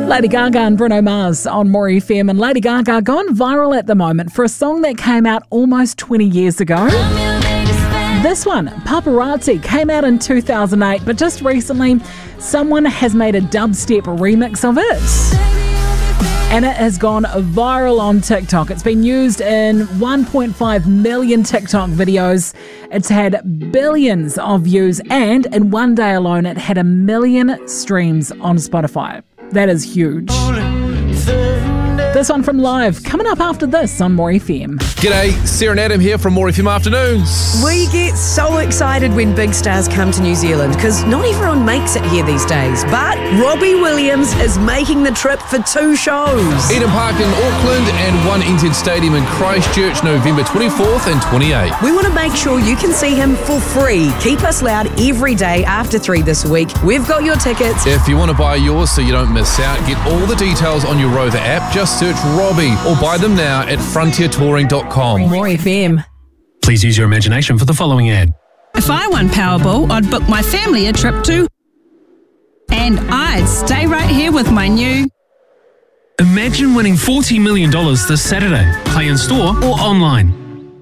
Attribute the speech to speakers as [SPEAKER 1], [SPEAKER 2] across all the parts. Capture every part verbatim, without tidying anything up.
[SPEAKER 1] Lady Gaga and Bruno Mars on More F M. And Lady Gaga going viral at the moment for a song that came out almost twenty years ago. This one, Paparazzi, came out in two thousand eight, but just recently someone has made a dubstep remix of it. And it has gone viral on TikTok. It's been used in one point five million TikTok videos. It's had billions of views, and in one day alone, it had a million streams on Spotify. That is huge. This one from Live, coming up after this on More F M.
[SPEAKER 2] G'day, Sarah and Adam here from More F M Afternoons.
[SPEAKER 3] We get so excited when big stars come to New Zealand because not everyone makes it here these days. But Robbie Williams is making the trip for two shows.
[SPEAKER 2] Eden Park in Auckland and One N Z Stadium in Christchurch, November twenty-fourth and twenty-eighth.
[SPEAKER 3] We want to make sure you can see him for free. Keep us loud every day after three this week. We've got your tickets.
[SPEAKER 2] If you want to buy yours so you don't miss out, get all the details on your Rover app. Just search Robbie or buy them now at frontier touring dot com.
[SPEAKER 3] More F M.
[SPEAKER 4] Please use your imagination for the following ad.
[SPEAKER 5] If I won Powerball, I'd book my family a trip to... And I'd stay right here with my new...
[SPEAKER 4] Imagine winning forty million dollars this Saturday. Play in store or online.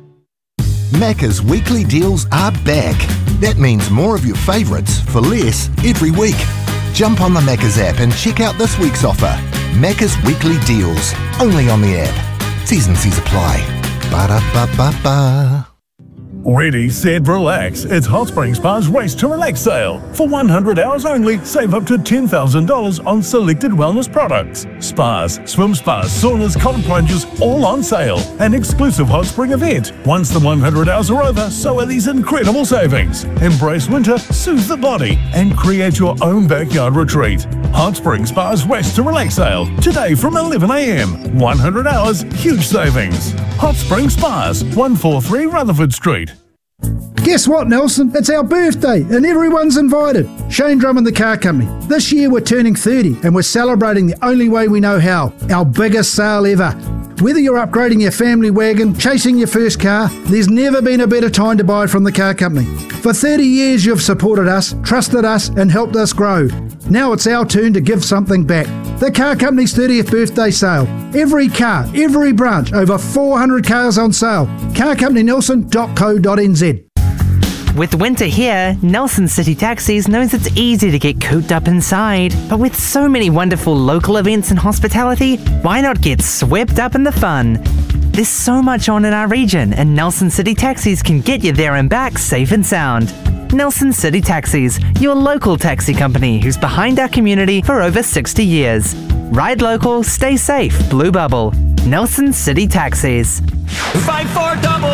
[SPEAKER 6] Macca's weekly deals are back. That means more of your favourites for less every week. Jump on the Macca's app and check out this week's offer. Macca's weekly deals, only on the app. T's and C's apply. Ba-da-ba-ba-ba.
[SPEAKER 7] Ready, set, relax. It's Hot Spring Spa's Race to Relax sale. For one hundred hours only, save up to ten thousand dollars on selected wellness products. Spas, swim spas, saunas, cold plunges, all on sale. An exclusive Hot Spring event. Once the one hundred hours are over, so are these incredible savings. Embrace winter, soothe the body, and create your own backyard retreat. Hot Spring Spa's Race to Relax sale. Today from eleven a m. one hundred hours, huge savings. Hot Spring Spas, one forty-three Rutherford Street.
[SPEAKER 8] Guess what, Nelson? It's our birthday and everyone's invited. Shane Drummond, the car company. This year we're turning thirty and we're celebrating the only way we know how. Our biggest sale ever. Whether you're upgrading your family wagon, chasing your first car, there's never been a better time to buy from the car company. For thirty years you've supported us, trusted us and helped us grow. Now it's our turn to give something back. The car company's thirtieth birthday sale. Every car, every branch, over four hundred cars on sale. car company nelson dot co dot n z.
[SPEAKER 9] With winter here, Nelson City Taxis knows it's easy to get cooped up inside. But with so many wonderful local events and hospitality, why not get swept up in the fun? There's so much on in our region, and Nelson City Taxis can get you there and back safe and sound. Nelson City Taxis, your local taxi company who's behind our community for over sixty years. Ride local, stay safe, Blue Bubble. Nelson City Taxis.
[SPEAKER 10] Five four double